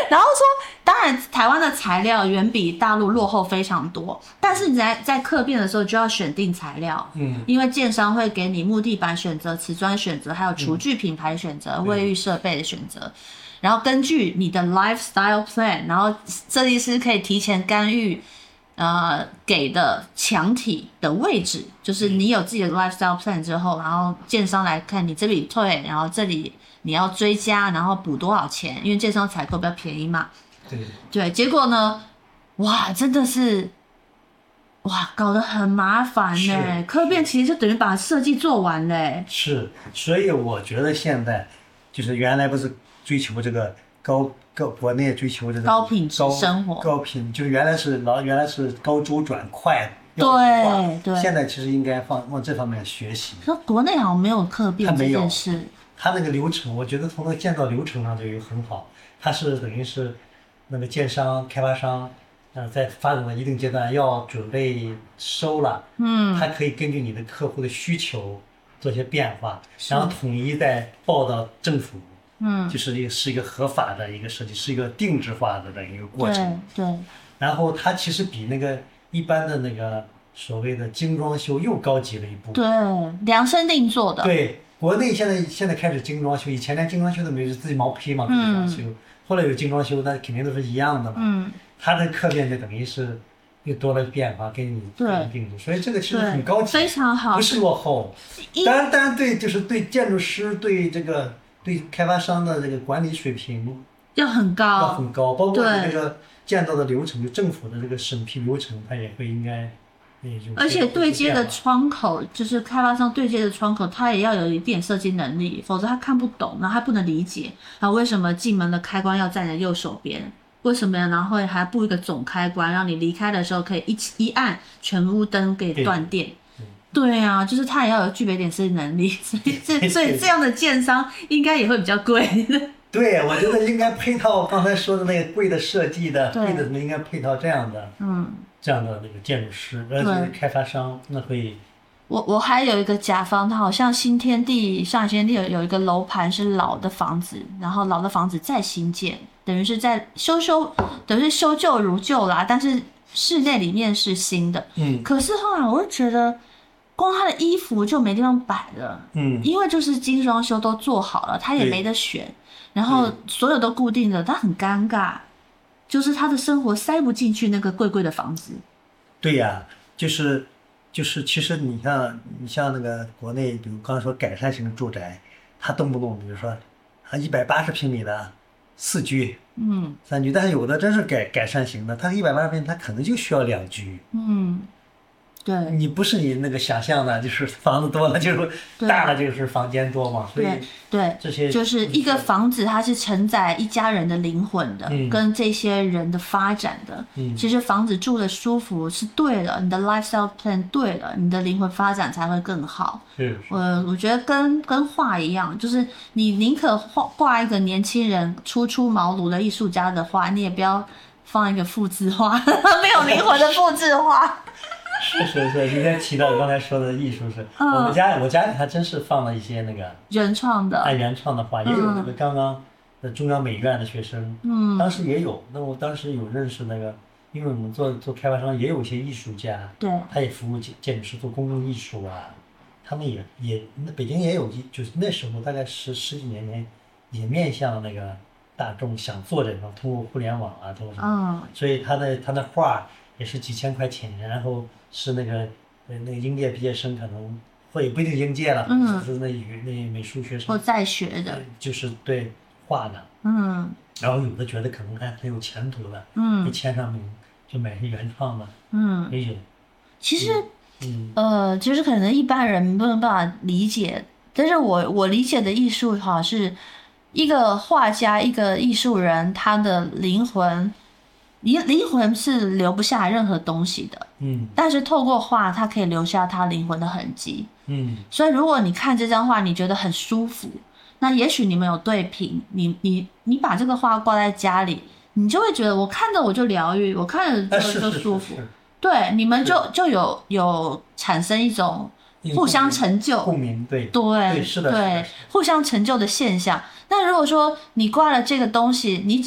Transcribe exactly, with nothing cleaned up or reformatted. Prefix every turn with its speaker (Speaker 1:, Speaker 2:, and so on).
Speaker 1: 然后说，当然台湾的材料远比大陆落后非常多，但是你在在客变的时候就要选定材料，
Speaker 2: 嗯，
Speaker 1: 因为建商会给你木地板选择、瓷砖选择，还有厨具品牌选择、卫浴设备的选择。然后根据你的 lifestyle plan， 然后设计师可以提前干预，呃，给的墙体的位置，就是你有自己的 lifestyle plan 之后，然后建商来看你这里退，然后这里你要追加，然后补多少钱，因为建商采购比较便宜嘛。
Speaker 2: 对
Speaker 1: 对，结果呢，哇，真的是，哇，搞得很麻烦呢。客变其实就等于把设计做完嘞。
Speaker 2: 是，所以我觉得现在就是原来不是追求这个高高国内追求这个
Speaker 1: 高品质生活，
Speaker 2: 高品就是原来是老原来是高周转快，
Speaker 1: 对对，
Speaker 2: 现在其实应该放往这方面学习。
Speaker 1: 说国内好像没有客变这件事，
Speaker 2: 他那个流程，我觉得从那个建造流程上就有很好，他是等于是那个建商开发商。呃，在发展到一定阶段要准备收了，嗯，它可以根据你的客户的需求做一些变化，然后统一再报到政府，嗯，就是一个是一个合法的一个设计，是一个定制化的一个过程，
Speaker 1: 对对。
Speaker 2: 然后它其实比那个一般的那个所谓的精装修又高级了一步，
Speaker 1: 对，量身定做的。
Speaker 2: 对，国内现在现在开始精装修，以前连精装修都没有，自己毛坯嘛，自己装修，嗯，后来有精装修，那肯定都是一样的嘛，嗯。它的客变就等于是又多了变化，给你定制，所以这个其实很高级，
Speaker 1: 非常好，
Speaker 2: 不是落后。当然，当然对，就是对建筑师、对这个、对开发商的这个管理水平
Speaker 1: 要很高，
Speaker 2: 要很高，包括这个建造的流程，就政府的这个审批流程，它也会应该。
Speaker 1: 而且对接的窗口，就是开发商对接的窗口，他也要有一点设计能力，否则他看不懂，然后他不能理解啊，为什么进门的开关要在你的右手边？为什么呀？然后还布一个总开关，让你离开的时候可以一一按，全屋灯给断电。对啊，就是他也要有具备一点设计能力，所以这所以这样的建商应该也会比较贵。
Speaker 2: 对，我觉得应该配套刚才说的那个贵的设计的，贵的应该配套这样的，嗯，这样的那个建筑师，而且开发商那会。
Speaker 1: 我我还有一个甲方，他好像新天地、上海新天地有有一个楼盘是老的房子，然后老的房子再新建，等于是在修修，等于是修旧如旧啦，但是室内里面是新的。嗯，可是后来我就觉得，光他的衣服就没地方摆了。嗯，因为就是精装修都做好了，他也没得选，然后所有都固定的，他很尴尬，就是他的生活塞不进去那个贵贵的房子。
Speaker 2: 对呀，就是。就是其实你像你像那个国内，比如刚才说改善型的住宅，它动不动比如说它一百八十平米的四居，嗯，三居，但是有的真是改改善型的，它一百八十平米它可能就需要两居，
Speaker 1: 嗯，对，
Speaker 2: 你不是你那个想象的，就是房子多了就是大了就是房间多嘛，所以
Speaker 1: 对
Speaker 2: 这些
Speaker 1: 就是一个房子它是承载一家人的灵魂的，嗯，跟这些人的发展的，嗯，其实房子住的舒服是对了，你的 lifestyle plan 对了，你的灵魂发展才会更好。
Speaker 2: 是，
Speaker 1: 我我觉得跟跟画一样，就是你宁可画挂一个年轻人初出茅庐的艺术家的画，你也不要放一个复制画，没有灵魂的复制画。
Speaker 2: 是是是，今天提到刚才说的艺术是，嗯，我们家我家里还真是放了一些那个
Speaker 1: 原创的，
Speaker 2: 按原创的画，也有那个刚刚的中央美院的学生，嗯，当时也有，那我当时有认识那个，因为我们做做开发商也有一些艺术家，
Speaker 1: 对，
Speaker 2: 他也服务建建筑师做公共艺术啊，他们也也那北京也有，就是那时候大概十十几年前，也面向那个大众想做这种，通过互联网啊，通过什么，嗯，所以他的他的画也是几千块钱，然后。是那个呃那个应届毕业生可能或也不一定应届了，嗯，就是那语那美术学生
Speaker 1: 或在学的，
Speaker 2: 就是对画的，嗯，然后有的觉得可能还很有前途的，嗯，一签上名就买些原创的，嗯，也有。
Speaker 1: 其实，嗯，呃，其实可能一般人不能办法理解，但是我我理解的艺术哈是一个画家一个艺术人他的灵魂。灵灵魂是留不下任何东西的，嗯，但是透过画，它可以留下他灵魂的痕迹，嗯，所以如果你看这张画，你觉得很舒服，那也许你们有对平，你你你把这个画挂在家里，你就会觉得我看着我就疗愈，我看着就就舒服，对，你们就就有有产生一种互相成就、
Speaker 2: 共鸣，对
Speaker 1: 对
Speaker 2: 对是的，
Speaker 1: 对，互相成就的现象。那如果说你挂了这个东西，你只